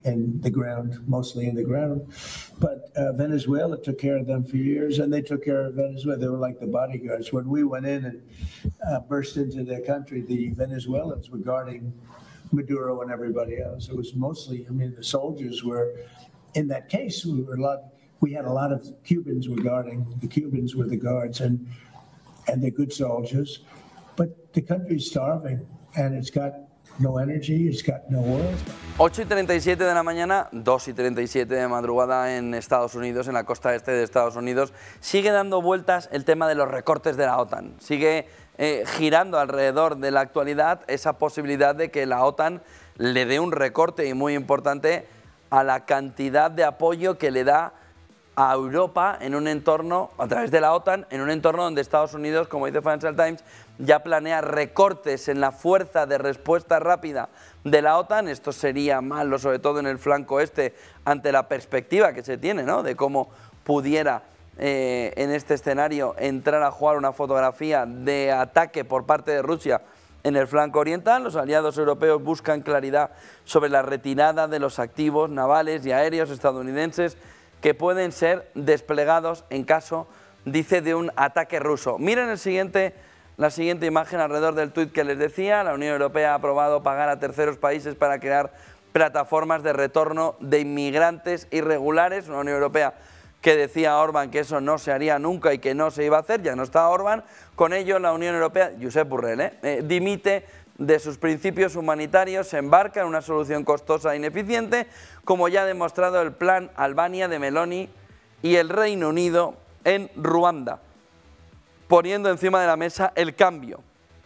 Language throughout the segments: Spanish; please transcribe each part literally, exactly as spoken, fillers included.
in the ground, mostly in the ground. But uh, Venezuela took care of them for years, and they took care of Venezuela. They were like the bodyguards. When we went in and uh, burst into their country, the Venezuelans were guarding Maduro and everybody else. It was mostly, I mean, the soldiers were, in that case, we were a lot, we had a lot of Cubans were guarding, the Cubans were the guards, and and they're good soldiers. But the country's starving, and it's got no energy, it's got no oil. ocho y treinta y siete de la mañana, dos y treinta y siete de madrugada en Estados Unidos, en la costa este de Estados Unidos. Sigue dando vueltas el tema de los recortes de la OTAN. Sigue eh, girando alrededor de la actualidad esa posibilidad de que la OTAN le dé un recorte y muy importante a la cantidad de apoyo que le da a Europa en un entorno, a través de la OTAN, en un entorno donde Estados Unidos, como dice Financial Times, ya planea recortes en la fuerza de respuesta rápida de la OTAN. Esto sería malo, sobre todo en el flanco este, ante la perspectiva que se tiene, ¿no?, de cómo pudiera eh, en este escenario entrar a jugar una fotografía de ataque por parte de Rusia en el flanco oriental. Los aliados europeos buscan claridad sobre la retirada de los activos navales y aéreos estadounidenses que pueden ser desplegados en caso, dice, de un ataque ruso. Miren el siguiente, la siguiente imagen alrededor del tuit que les decía. La Unión Europea ha aprobado pagar a terceros países para crear plataformas de retorno de inmigrantes irregulares. Una Unión Europea que decía Orbán que eso no se haría nunca y que no se iba a hacer. Ya no está Orbán. Con ello la Unión Europea, Josep Borrell, ¿eh? Eh, dimite de sus principios humanitarios, se embarca en una solución costosa e ineficiente, como ya ha demostrado el plan Albania de Meloni y el Reino Unido en Ruanda, poniendo encima de la mesa el cambio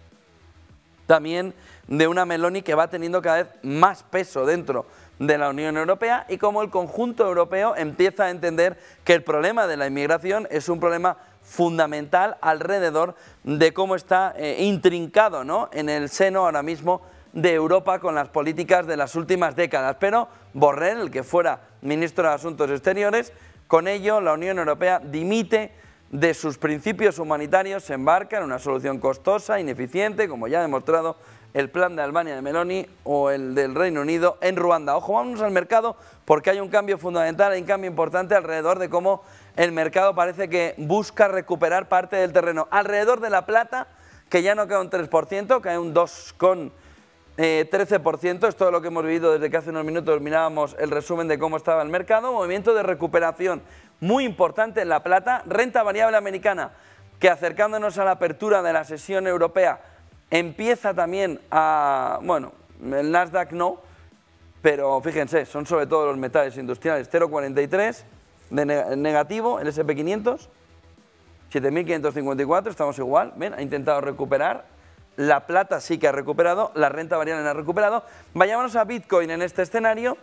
también de una Meloni que va teniendo cada vez más peso dentro de la Unión Europea, y como el conjunto europeo empieza a entender que el problema de la inmigración es un problema fundamental alrededor de cómo está eh, intrincado, ¿no?, en el seno ahora mismo de Europa con las políticas de las últimas décadas. Pero Borrell, el que fuera ministro de Asuntos Exteriores, con ello la Unión Europea dimite de sus principios humanitarios, se embarca en una solución costosa, ineficiente, como ya ha demostrado el plan de Albania de Meloni o el del Reino Unido en Ruanda. Ojo, vámonos al mercado, porque hay un cambio fundamental, hay un cambio importante alrededor de cómo el mercado parece que busca recuperar parte del terreno. Alrededor de la plata, que ya no cae un tres por ciento, cae un dos coma trece por ciento, es todo lo que hemos vivido desde que hace unos minutos mirábamos el resumen de cómo estaba el mercado. Movimiento de recuperación muy importante en la plata. Renta variable americana, que acercándonos a la apertura de la sesión europea, empieza también a, bueno, el Nasdaq no, pero fíjense, son sobre todo los metales industriales, cero coma cuarenta y tres de negativo, el ese and pe quinientos, siete mil quinientos cincuenta y cuatro, estamos igual, ven, ha intentado recuperar, la plata sí que ha recuperado, la renta variable no ha recuperado. Vayámonos a Bitcoin en este escenario.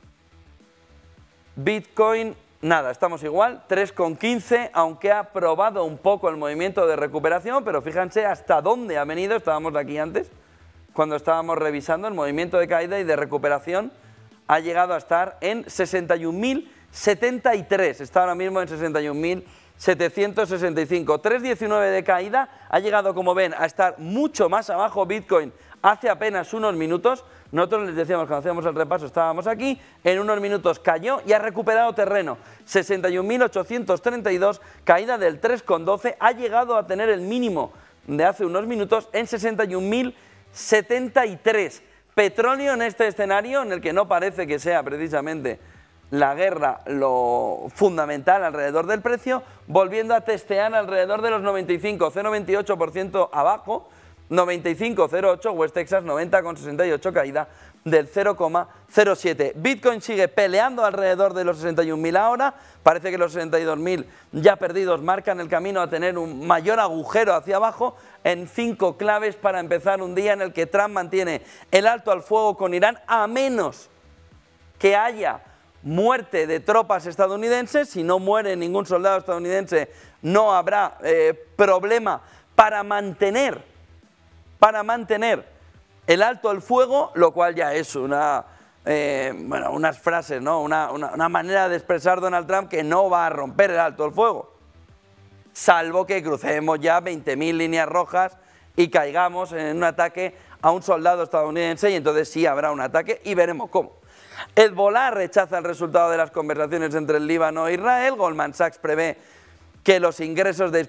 Bitcoin, nada, estamos igual, tres coma quince, aunque ha probado un poco el movimiento de recuperación, pero fíjense hasta dónde ha venido. Estábamos aquí antes, cuando estábamos revisando el movimiento de caída y de recuperación, ha llegado a estar en sesenta y un mil setenta y tres, está ahora mismo en sesenta y un mil setecientos sesenta y cinco, tres coma diecinueve de caída, ha llegado, como ven, a estar mucho más abajo Bitcoin hace apenas unos minutos. Nosotros les decíamos, cuando hacíamos el repaso, estábamos aquí, en unos minutos cayó y ha recuperado terreno, sesenta y un mil ochocientos treinta y dos, caída del tres coma doce, ha llegado a tener el mínimo de hace unos minutos en sesenta y un mil setenta y tres. Petróleo en este escenario, en el que no parece que sea precisamente la guerra lo fundamental alrededor del precio, volviendo a testear alrededor de los noventa y cinco, cero coma veintiocho por ciento abajo, noventa y cinco coma cero ocho, West Texas noventa coma sesenta y ocho, caída del cero coma cero siete. Bitcoin sigue peleando alrededor de los sesenta y un mil ahora, parece que los sesenta y dos mil ya perdidos marcan el camino a tener un mayor agujero hacia abajo, en cinco claves para empezar un día en el que Trump mantiene el alto al fuego con Irán, a menos que haya muerte de tropas estadounidenses. Si no muere ningún soldado estadounidense, no habrá eh, problema para mantener, para mantener el alto al fuego, lo cual ya es una, eh, bueno, unas frases, ¿no? una, una, una manera de expresar Donald Trump que no va a romper el alto al fuego, salvo que crucemos ya veinte mil líneas rojas y caigamos en un ataque a un soldado estadounidense, y entonces sí habrá un ataque y veremos cómo. Hezbollah rechaza el resultado de las conversaciones entre el Líbano e Israel. Goldman Sachs prevé que los ingresos de